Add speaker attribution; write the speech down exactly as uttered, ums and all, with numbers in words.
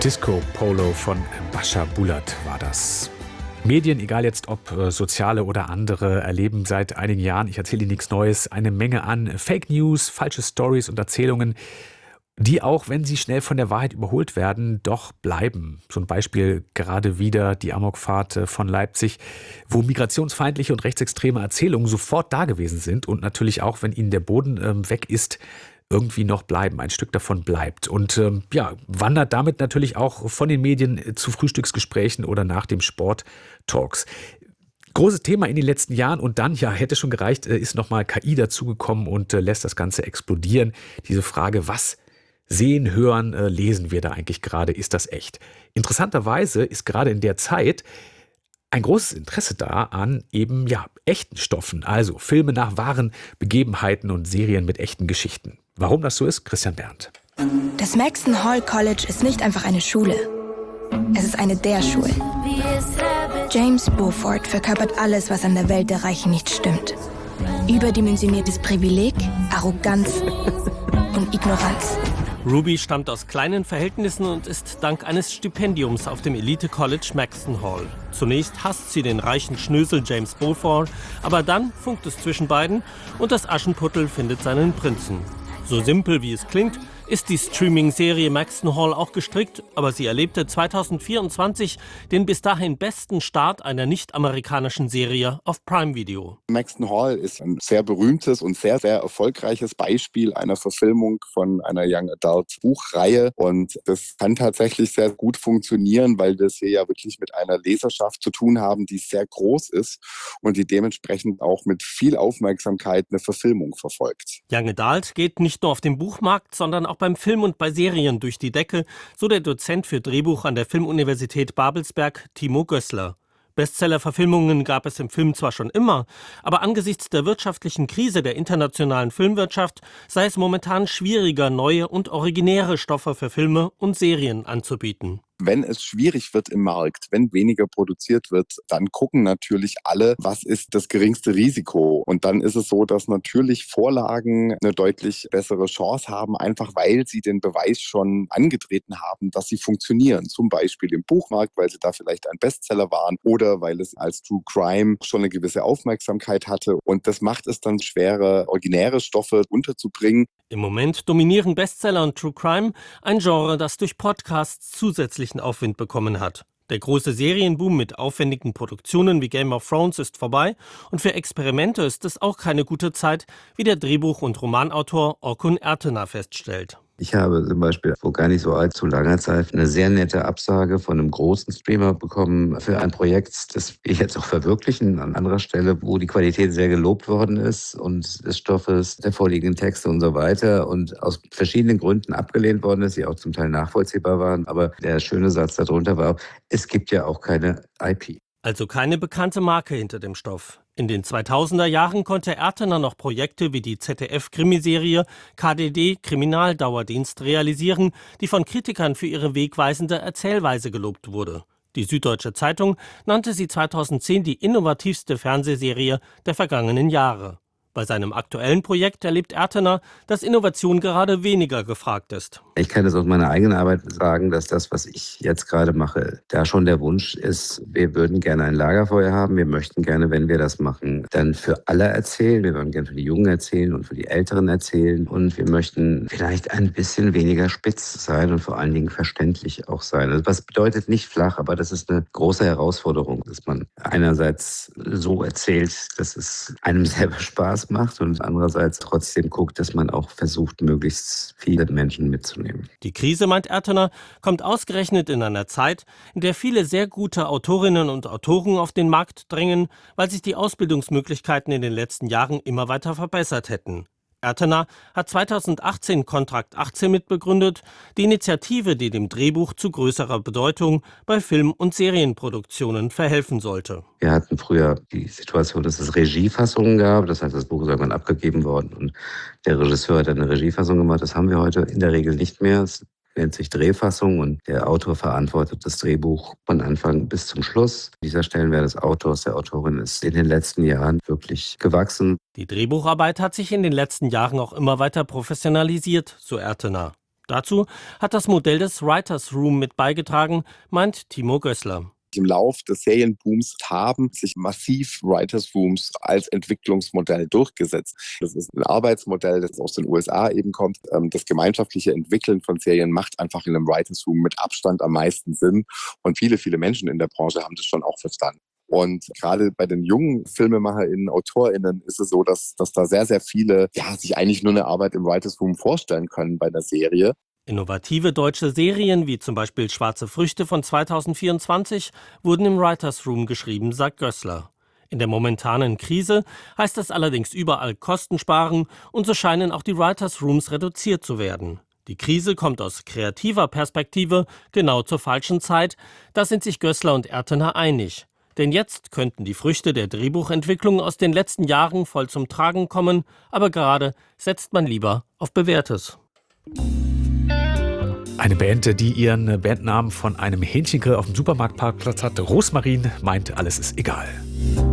Speaker 1: Disco Polo von Bascha Bulat war das. Medien, egal jetzt ob äh, soziale oder andere, erleben seit einigen Jahren, ich erzähle Ihnen nichts Neues, eine Menge an Fake News, falsche Stories und Erzählungen, die auch, wenn sie schnell von der Wahrheit überholt werden, doch bleiben. Zum Beispiel gerade wieder die Amokfahrt äh, von Leipzig, wo migrationsfeindliche und rechtsextreme Erzählungen sofort da gewesen sind und natürlich auch, wenn ihnen der Boden äh, weg ist, irgendwie noch bleiben, ein Stück davon bleibt und ähm, ja, wandert damit natürlich auch von den Medien zu Frühstücksgesprächen oder nach dem Sport-Talks. Großes Thema in den letzten Jahren und dann, ja, hätte schon gereicht, ist nochmal K I dazugekommen und äh, lässt das Ganze explodieren. Diese Frage, was sehen, hören, äh, lesen wir da eigentlich gerade, ist das echt? Interessanterweise ist gerade in der Zeit ein großes Interesse da an eben, ja, echten Stoffen, also Filme nach wahren Begebenheiten und Serien mit echten Geschichten. Warum das so ist, Christian Berndt.
Speaker 2: Das Maxton Hall College ist nicht einfach eine Schule. Es ist eine der Schulen. James Beaufort verkörpert alles, was an der Welt der Reichen nicht stimmt. Überdimensioniertes Privileg, Arroganz und Ignoranz.
Speaker 3: Ruby stammt aus kleinen Verhältnissen und ist dank eines Stipendiums auf dem Elite-College Maxton Hall. Zunächst hasst sie den reichen Schnösel James Beaufort, aber dann funkt es zwischen beiden und das Aschenputtel findet seinen Prinzen. So simpel wie es klingt, ist die Streaming-Serie Maxton Hall auch gestrickt, aber sie erlebte zweitausendvierundzwanzig den bis dahin besten Start einer nicht-amerikanischen Serie auf Prime Video.
Speaker 4: Maxton Hall ist ein sehr berühmtes und sehr, sehr erfolgreiches Beispiel einer Verfilmung von einer Young Adult Buchreihe und das kann tatsächlich sehr gut funktionieren, weil wir es hier ja wirklich mit einer Leserschaft zu tun haben, die sehr groß ist und die dementsprechend auch mit viel Aufmerksamkeit eine Verfilmung verfolgt.
Speaker 3: Young Adult geht nicht nur auf dem Buchmarkt, sondern auch beim Film und bei Serien durch die Decke, so der Dozent für Drehbuch an der Filmuniversität Babelsberg, Timo Gößler. Bestseller-Verfilmungen gab es im Film zwar schon immer, aber angesichts der wirtschaftlichen Krise der internationalen Filmwirtschaft sei es momentan schwieriger, neue und originäre Stoffe für Filme und Serien anzubieten.
Speaker 4: Wenn es schwierig wird im Markt, wenn weniger produziert wird, dann gucken natürlich alle, was ist das geringste Risiko. Und dann ist es so, dass natürlich Vorlagen eine deutlich bessere Chance haben, einfach weil sie den Beweis schon angetreten haben, dass sie funktionieren. Zum Beispiel im Buchmarkt, weil sie da vielleicht ein Bestseller waren oder weil es als True Crime schon eine gewisse Aufmerksamkeit hatte. Und das macht es dann schwerer, originäre Stoffe unterzubringen.
Speaker 3: Im Moment dominieren Bestseller und True Crime, ein Genre, das durch Podcasts zusätzlichen Aufwind bekommen hat. Der große Serienboom mit aufwendigen Produktionen wie Game of Thrones ist vorbei und für Experimente ist es auch keine gute Zeit, wie der Drehbuch- und Romanautor Orkun Ertena feststellt.
Speaker 5: Ich habe zum Beispiel vor gar nicht so allzu langer Zeit eine sehr nette Absage von einem großen Streamer bekommen für ein Projekt, das wir jetzt auch verwirklichen an anderer Stelle, wo die Qualität sehr gelobt worden ist und des Stoffes, der vorliegenden Texte und so weiter und aus verschiedenen Gründen abgelehnt worden ist, die auch zum Teil nachvollziehbar waren. Aber der schöne Satz darunter war, es gibt ja auch keine I P.
Speaker 3: Also keine bekannte Marke hinter dem Stoff. In den zweitausender Jahren konnte Ertena noch Projekte wie die Z D F-Krimiserie K D D Kriminaldauerdienst realisieren, die von Kritikern für ihre wegweisende Erzählweise gelobt wurde. Die Süddeutsche Zeitung nannte sie zweitausendzehn die innovativste Fernsehserie der vergangenen Jahre. Bei seinem aktuellen Projekt erlebt Ertena, dass Innovation gerade weniger gefragt ist.
Speaker 5: Ich kann es aus meiner eigenen Arbeit sagen, dass das, was ich jetzt gerade mache, da schon der Wunsch ist, wir würden gerne ein Lagerfeuer haben. Wir möchten gerne, wenn wir das machen, dann für alle erzählen. Wir würden gerne für die Jungen erzählen und für die Älteren erzählen. Und wir möchten vielleicht ein bisschen weniger spitz sein und vor allen Dingen verständlich auch sein. Also was bedeutet nicht flach, aber das ist eine große Herausforderung, dass man einerseits so erzählt, dass es einem selber Spaß macht und andererseits trotzdem guckt, dass man auch versucht, möglichst viele Menschen mitzunehmen.
Speaker 3: Die Krise, meint Ertena, kommt ausgerechnet in einer Zeit, in der viele sehr gute Autorinnen und Autoren auf den Markt drängen, weil sich die Ausbildungsmöglichkeiten in den letzten Jahren immer weiter verbessert hätten. Ertena hat zweitausendachtzehn Kontrakt achtzehn mitbegründet, die Initiative, die dem Drehbuch zu größerer Bedeutung bei Film- und Serienproduktionen verhelfen sollte.
Speaker 5: Wir hatten früher die Situation, dass es Regiefassungen gab, das heißt, das Buch ist irgendwann abgegeben worden und der Regisseur hat eine Regiefassung gemacht. Das haben wir heute in der Regel nicht mehr. Es nennt sich Drehfassung und der Autor verantwortet das Drehbuch von Anfang bis zum Schluss. Dieser Stellenwert des Autors, der Autorin ist in den letzten Jahren wirklich gewachsen.
Speaker 3: Die Drehbucharbeit hat sich in den letzten Jahren auch immer weiter professionalisiert, so Ertena. Dazu hat das Modell des Writers Room mit beigetragen, meint Timo Gößler.
Speaker 4: Im Lauf des Serienbooms haben sich massiv Writers Rooms als Entwicklungsmodell durchgesetzt. Das ist ein Arbeitsmodell, das aus den U S A eben kommt. Das gemeinschaftliche Entwickeln von Serien macht einfach in einem Writers Room mit Abstand am meisten Sinn. Und viele, viele Menschen in der Branche haben das schon auch verstanden. Und gerade bei den jungen FilmemacherInnen, AutorInnen ist es so, dass, dass da sehr, sehr viele ja, sich eigentlich nur eine Arbeit im Writers Room vorstellen können bei der Serie.
Speaker 3: Innovative deutsche Serien, wie zum Beispiel Schwarze Früchte von zweitausendvierundzwanzig, wurden im Writers Room geschrieben, sagt Gößler. In der momentanen Krise heißt das allerdings überall Kosten sparen und so scheinen auch die Writers Rooms reduziert zu werden. Die Krise kommt aus kreativer Perspektive genau zur falschen Zeit, da sind sich Gößler und Ertener einig. Denn jetzt könnten die Früchte der Drehbuchentwicklung aus den letzten Jahren voll zum Tragen kommen, aber gerade setzt man lieber auf Bewährtes.
Speaker 1: Eine Band, die ihren Bandnamen von einem Hähnchengrill auf dem Supermarktparkplatz hat. Rosmarin meint, alles ist egal.